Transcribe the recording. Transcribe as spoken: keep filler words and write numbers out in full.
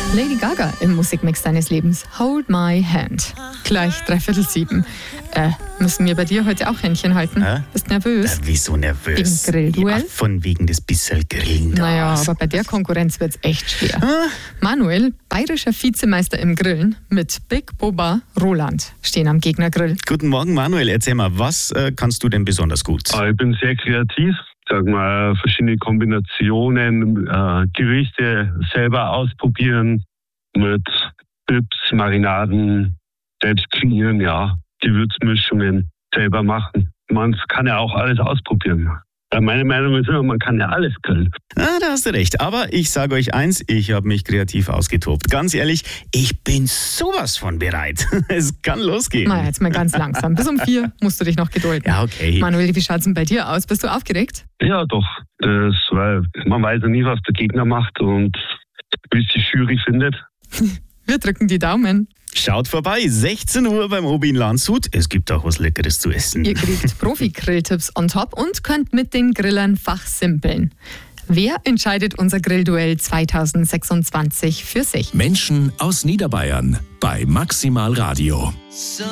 Lady Gaga im Musikmix deines Lebens. Hold my hand. Gleich dreiviertel sieben. Äh, müssen wir bei dir heute auch Händchen halten? Hä? Bist nervös? Äh, wieso nervös? Wegen Grillduell? Ja, von wegen des bisschen Grillen da. Naja, aber bei der Konkurrenz wird's echt schwer. Ah. Manuel, bayerischer Vizemeister im Grillen, mit Big Boba Roland stehen am Gegnergrill. Guten Morgen, Manuel. Erzähl mal, was äh, kannst du denn besonders gut? Ich bin sehr kreativ. Sag mal, verschiedene Kombinationen, äh, Gerichte selber ausprobieren mit Dips, Marinaden, selbst kreieren, ja, Gewürzmischungen selber machen. Man kann ja auch alles ausprobieren. Ja, meine Meinung ist immer, man kann ja alles grillen. Ah, da hast du recht. Aber ich sage euch eins, ich habe mich kreativ ausgetobt. Ganz ehrlich, ich bin sowas von bereit. Es kann losgehen. Na, jetzt mal ganz langsam. Bis um vier musst du dich noch gedulden. Ja, okay. Manuel, wie schaut's denn bei dir aus? Bist du aufgeregt? Ja, doch. Das, weil man weiß ja nie, was der Gegner macht und wie es die Jury findet. Wir drücken die Daumen. Schaut vorbei, sechzehn Uhr beim Obi in Landshut. Es gibt auch was Leckeres zu essen. Ihr kriegt Profi-Grilltipps on top und könnt mit den Grillern fachsimpeln. Wer entscheidet unser Grillduell zwanzig sechsundzwanzig für sich? Menschen aus Niederbayern bei Maximal Radio.